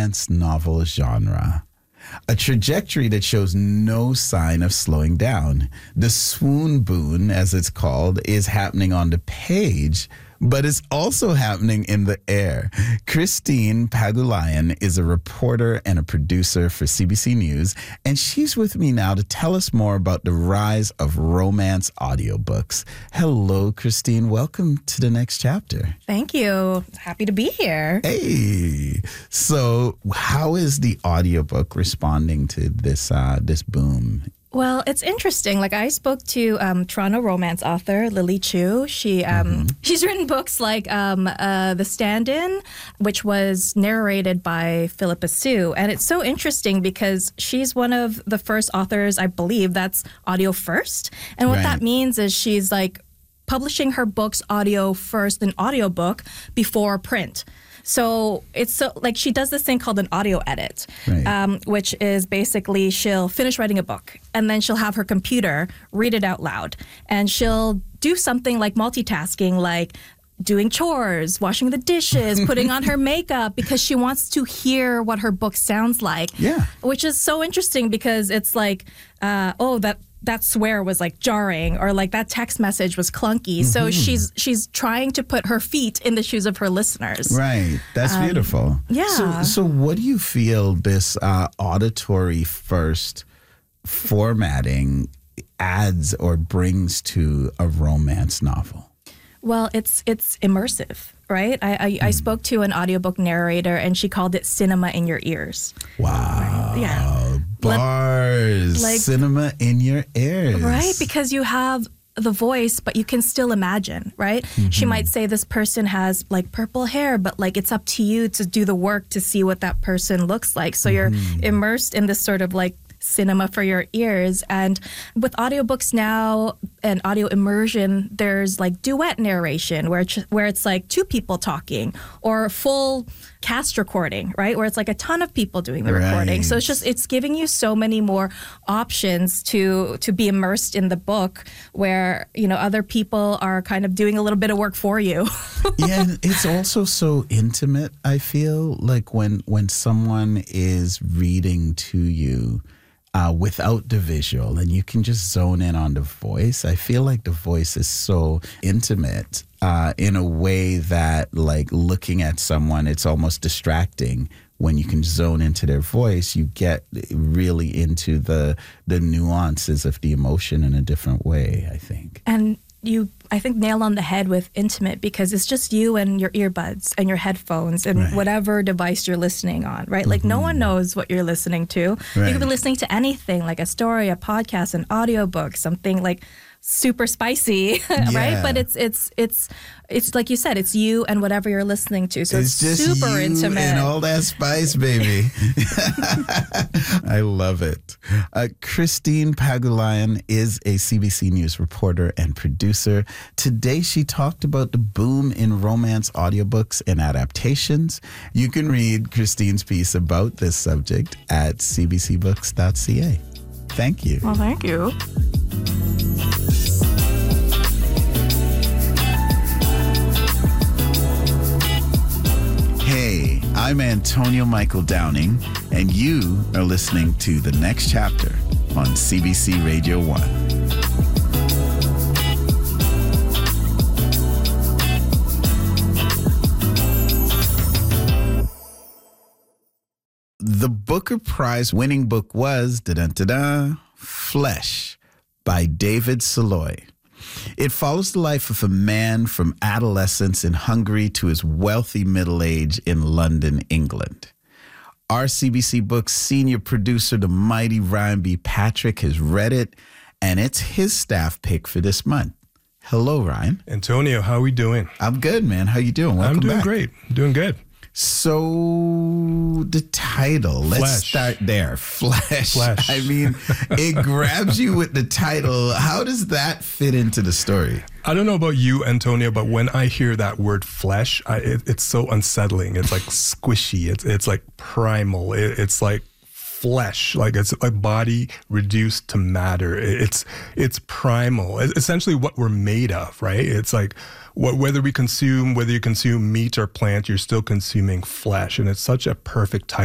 romance novel genre. A trajectory that shows no sign of slowing down. The swoon boon, as it's called, is happening on the page, but it's also happening in the air. Christine Pagulayan is a reporter and a producer for CBC News, and she's with me now to tell us more about the rise of romance audiobooks. Hello, Christine. Welcome to the next chapter. Thank you. Happy to be here. Hey. So how is the audiobook responding to this boom? Well, it's interesting. Like, I spoke to Toronto romance author Lily Chu. She's written books like The Stand-In, which was narrated by Philippa Sue. And it's so interesting because she's one of the first authors, I believe, that's audio first. And what that means is she's like publishing her books audio first, an audiobook before print. So it's so like she does this thing called an audio edit, which is basically she'll finish writing a book and then she'll have her computer read it out loud. And she'll do something like multitasking, like doing chores, washing the dishes, putting on her makeup, because she wants to hear what her book sounds like. Yeah. Which is so interesting because it's like, that swear was like jarring, or like that text message was clunky. So she's trying to put her feet in the shoes of her listeners. Right. That's beautiful. Yeah. So what do you feel this auditory first formatting adds or brings to a romance novel? Well, it's immersive, right? I spoke to an audiobook narrator and she called it cinema in your ears. Wow. Yeah. Bars. Like, cinema in your ears. Right? Because you have the voice, but you can still imagine, right? She might say this person has like purple hair, but like it's up to you to do the work to see what that person looks like. So you're immersed in this sort of like cinema for your ears. And with audiobooks now and audio immersion, there's like duet narration where it's like two people talking, or full cast recording, right? Where it's like a ton of people doing the recording. So it's giving you so many more options to be immersed in the book, where, you know, other people are kind of doing a little bit of work for you. Yeah, and it's also so intimate, I feel, like when someone is reading to you without the visual, and you can just zone in on the voice. I feel like the voice is so intimate in a way that, like, looking at someone, it's almost distracting. When you can zone into their voice, you get really into the nuances of the emotion in a different way, I think. And you, I think, nail on the head with intimate, because it's just you and your earbuds and your headphones and whatever device you're listening on, right? Like no one knows what you're listening to. You could be listening to anything, like a story, a podcast, an audiobook, something like super spicy, right? But it's like you said, it's you and whatever you're listening to. So it's just super you intimate. And all that spice, baby. I love it. Christine Pagulayan is a CBC News reporter and producer. Today, she talked about the boom in romance audiobooks and adaptations. You can read Christine's piece about this subject at cbcbooks.ca. Thank you. Well, thank you. Hey, I'm Antonio Michael Downing, and you are listening to The Next Chapter on CBC Radio 1. The Booker Prize winning book was Flesh by David Soloy. It follows the life of a man from adolescence in Hungary to his wealthy middle age in London, England. Our CBC Books senior producer, the mighty Ryan B. Patrick, has read it, and it's his staff pick for this month. Hello, Ryan. Antonio, how are we doing? I'm good, man. How you doing? Welcome I'm doing back. Great. Doing good. So the title, let's start there. Flesh. I mean, it grabs you with the title. How does that fit into the story? I don't know about you, Antonio, but when I hear that word flesh, it's so unsettling. It's like squishy. It's like primal. It's like flesh, like it's like body reduced to matter. It's primal. It's essentially what we're made of, right? It's like whether you consume meat or plant, you're still consuming flesh. And it's such a perfect title